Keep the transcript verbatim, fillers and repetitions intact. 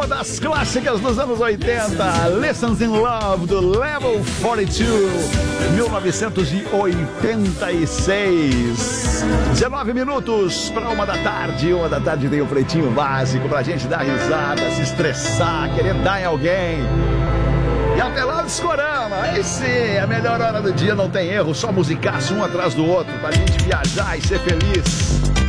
uma das clássicas dos anos oitenta, Lessons in Love, do Level quarenta e dois, mil novecentos e oitenta e seis. dezenove minutos para uma da tarde. Uma da tarde tem o Pretinho Básico pra gente dar risada, se estressar, querer dar em alguém. E até lá o Discorama. Aí sim, a melhor hora do dia, não tem erro, só musicaço um atrás do outro pra gente viajar e ser feliz.